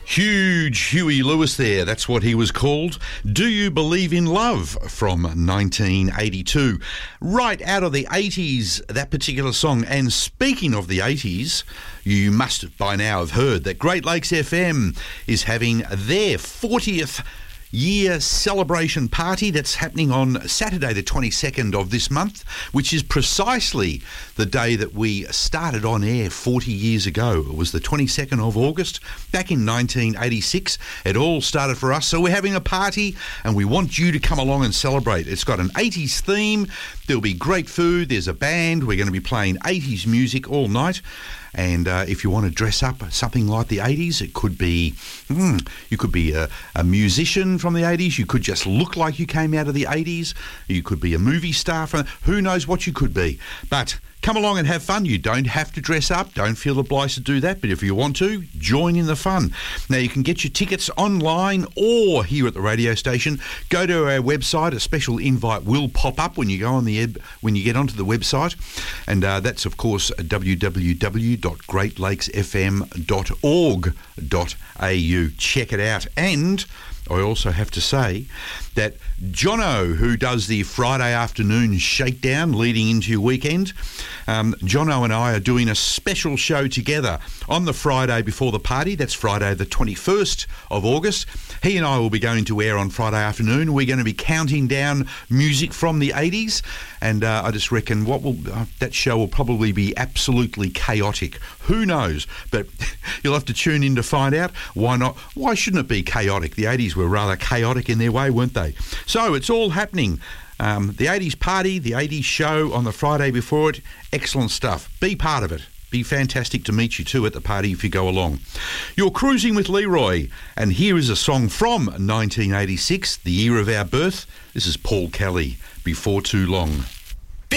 Huge Huey Lewis there, that's what he was called. Do You Believe in Love from 1982. Right out of the 80s, that particular song. And speaking of the 80s, you must by now have heard that Great Lakes FM is having their 40th year celebration party that's happening on Saturday the 22nd of this month, which is precisely the day that we started on air 40 years ago. It was the 22nd of August back in 1986. It all started for us, so we're having a party and we want you to come along and celebrate. It's got an 80s theme. There'll be great food. There's a band. We're going to be playing 80s music all night. And if you want to dress up something like the 80s, it could be, you could be a musician from the 80s. You could just look like you came out of the 80s. You could be a movie star. Who knows what you could be. But come along and have fun. You don't have to dress up. Don't feel obliged to do that. But if you want to, join in the fun. Now, you can get your tickets online or here at the radio station. Go to our website. A special invite will pop up when you go on when you get onto the website. And that's, of course, www.greatlakesfm.org.au. Check it out. And I also have to say that Jono, who does the Friday afternoon shakedown leading into your weekend, Jono and I are doing a special show together on the Friday before the party. That's Friday the 21st of August. He and I will be going to air on Friday afternoon. We're going to be counting down music from the 80s, and I just reckon that show will probably be absolutely chaotic. Who knows? But you'll have to tune in to find out. Why not? Why shouldn't it be chaotic? The 80s were rather chaotic in their way, weren't they? So it's all happening. The 80s party, the 80s show on the Friday before it. Excellent stuff. Be part of it. Be fantastic to meet you too at the party if you go along. You're cruising with Leroy, and here is a song from 1986, the year of our birth. This is Paul Kelly, Before Too Long.